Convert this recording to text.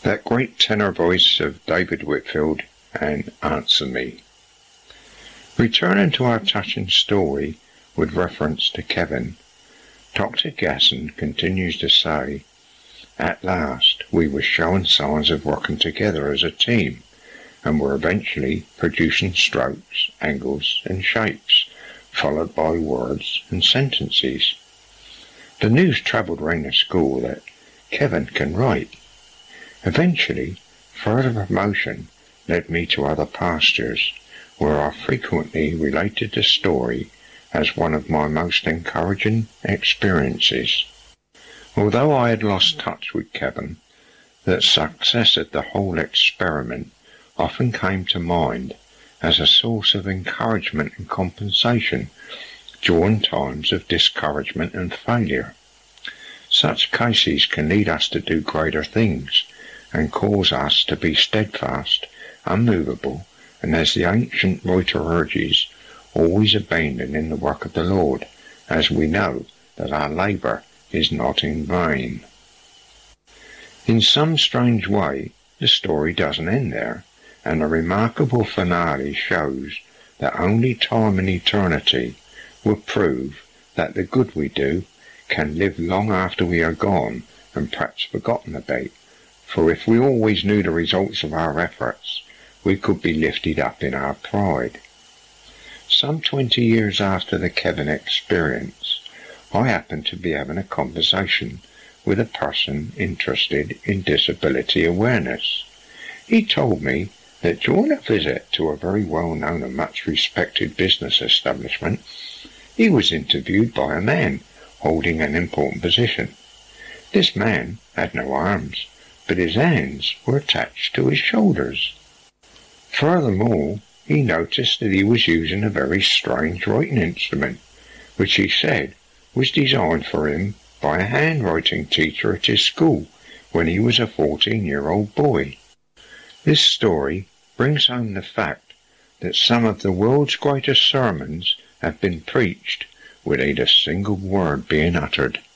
That great tenor voice of David Whitfield and Answer Me. Returning to our touching story with reference to Kevin, Dr. Gasson continues to say, at last we were showing signs of working together as a team, and were eventually producing strokes, angles and shapes, followed by words and sentences. The news travelled round the school that Kevin can write. Eventually, further promotion led me to other pastures, where I frequently related the story as one of my most encouraging experiences. Although I had lost touch with Kevin, the success of the whole experiment often came to mind as a source of encouragement and compensation during times of discouragement and failure. Such cases can lead us to do greater things and cause us to be steadfast, unmovable, and as the ancient writer urges, always abandoned in the work of the Lord, as we know that our labour is not in vain. In some strange way, the story doesn't end there, and a remarkable finale shows that only time and eternity will prove that the good we do can live long after we are gone and perhaps forgotten about, for if we always knew the results of our efforts, we could be lifted up in our pride. Some 20 years after the Kevin experience, I happened to be having a conversation with a person interested in disability awareness. He told me that during a visit to a very well-known and much-respected business establishment, he was interviewed by a man holding an important position. This man had no arms, but his hands were attached to his shoulders. Furthermore, he noticed that he was using a very strange writing instrument, which he said was designed for him by a handwriting teacher at his school when he was a 14-year-old boy. This story brings home the fact that some of the world's greatest sermons have been preached without a single word being uttered.